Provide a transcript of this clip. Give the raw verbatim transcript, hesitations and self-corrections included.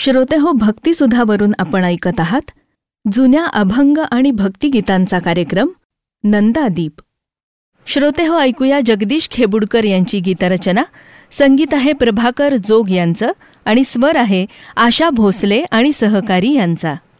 श्रोतेहो, भक्तिसुधावरून आपण ऐकत आहात जुन्या अभंग आणि भक्तिगीतांचा कार्यक्रम नंदादीप. श्रोतेहो, ऐकूया जगदीश खेबुडकर यांची गीतरचना. संगीत आहे प्रभाकर जोग यांचं आणि स्वर आहे आशा भोसले आणि सहकारी यांचा.